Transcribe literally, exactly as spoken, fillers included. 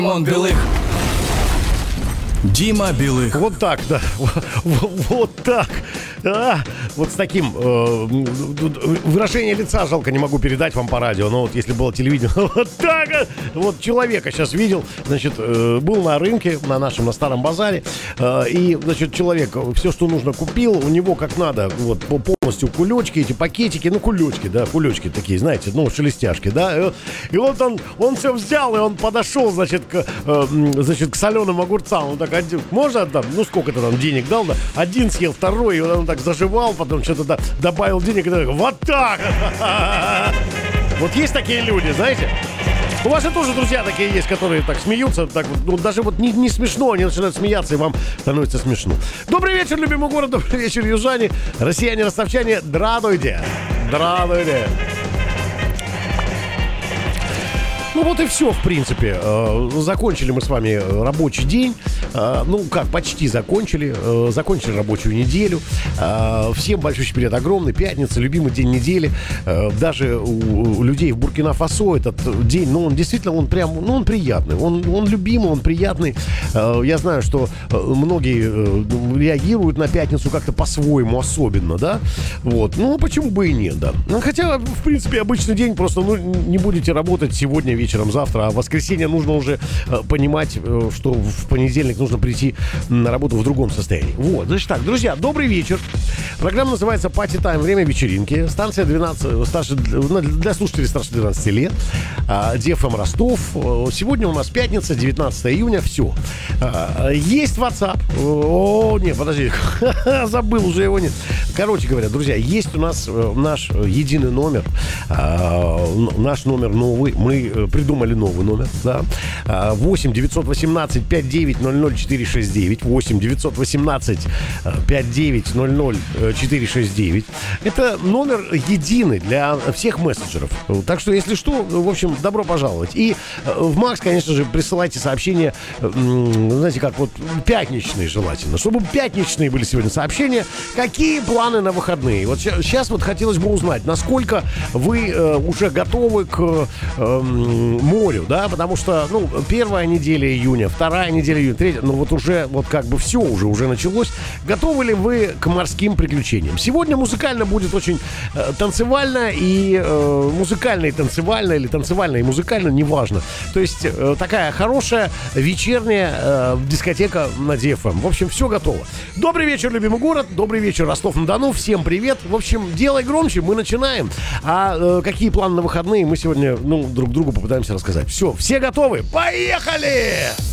Он Белых. Дима Белых. Вот так, да. Вот так. А, вот с таким э, выражение лица жалко не могу передать вам по радио. Но вот если было телевидение, вот так. Вот человека сейчас видел, значит, э, был на рынке, на нашем, на старом базаре. Э, и, значит, человек все, что нужно, купил. У него как надо, вот полностью кулечки, эти пакетики, ну, кулечки, да, кулечки такие, знаете, ну, шелестяшки, да. И вот он, он все взял, и он подошел, значит, к, э, значит, к соленым огурцам. Он так, один, можно там, ну, сколько-то там денег дал, да? Один съел, второй, и он так заживал, потом что-то да, добавил денег, и так, вот так! Вот есть такие люди, знаете? У вас же тоже друзья такие есть, которые так смеются, так вот, ну, даже вот не, не смешно, они начинают смеяться, и вам становится смешно. Добрый вечер, любимый город, добрый вечер, южане, россияне, ростовчане, драдуйте, драдуйте. Ну вот и все, в принципе. Закончили мы с вами рабочий день. Ну как, почти закончили. Закончили рабочую неделю. Всем большой привет огромный. Пятница, любимый день недели. Даже у людей в Буркина-Фасо этот день, ну он действительно, он прям, ну он приятный. Он, он любимый, он приятный. Я знаю, что многие реагируют на пятницу как-то по-своему особенно, да? Вот. Ну почему бы и нет, да? Хотя, в принципе, обычный день, просто ну, не будете работать сегодня вечером, завтра, а в воскресенье нужно уже э, понимать, э, что в понедельник нужно прийти на работу в другом состоянии. Вот, значит так, друзья, добрый вечер. Программа называется Party Time, время вечеринки. Станция двенадцать, старше, для слушателей старше двенадцати лет. Э, ди эф эм Ростов. Сегодня у нас пятница, девятнадцатое июня, все. Э, есть WhatsApp. О, нет, подожди, забыл уже его, нет. Короче говоря, друзья, есть у нас э, наш единый номер. Э, наш номер новый. Мы придумали новый номер, да. восемь девятьсот восемнадцать пятьдесят девять ноль ноль четыре шесть девять. восемь девятьсот восемнадцать пятьдесят девять ноль ноль четыре шесть девять. Это номер единый для всех мессенджеров. Так что, если что, в общем, добро пожаловать. И в Макс, конечно же, присылайте сообщения, знаете, как вот пятничные желательно. Чтобы пятничные были сегодня сообщения. Какие планы на выходные? Вот сейчас вот хотелось бы узнать, насколько вы уже готовы к морю, да, потому что, ну, первая неделя июня, вторая неделя июня, третья, ну, вот уже, вот как бы все уже, уже началось. Готовы ли вы к морским приключениям? Сегодня музыкально будет очень э, танцевально и э, музыкально и танцевально, или танцевально и музыкально, неважно. То есть э, такая хорошая вечерняя э, дискотека на ди эф эм. В общем, все готово. Добрый вечер, любимый город, добрый вечер, Ростов-на-Дону, всем привет. В общем, делай громче, мы начинаем. А э, какие планы на выходные мы сегодня, ну, друг другу попытаемся рассказать. Все, все готовы? Поехали!